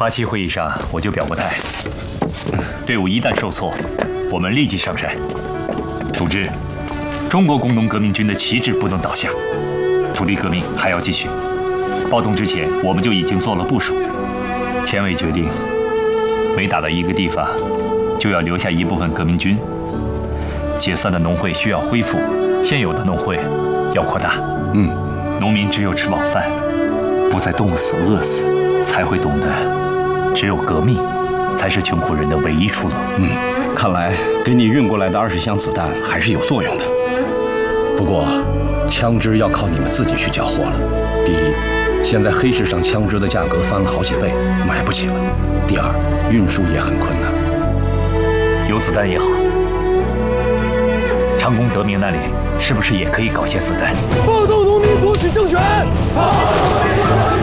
发起会议上我就表过态，队伍一旦受挫，我们立即上山。总之，中国工农革命军的旗帜不能倒下，土地革命还要继续。暴动之前，我们就已经做了部署。前委决定，每打到一个地方，就要留下一部分革命军。解散的农会需要恢复，现有的农会要扩大。农民只有吃饱饭，不再冻死饿死，才会懂得，只有革命才是穷苦人的唯一出路。 看来给你运过来的20箱子弹还是有作用的。不过，枪支要靠你们自己去缴获了。第一，现在黑市上枪支的价格翻了好几倍，买不起了；第二，运输也很困难。 有子弹也好，长工德明那里是不是也可以搞些子弹？ 暴动农民夺取政权！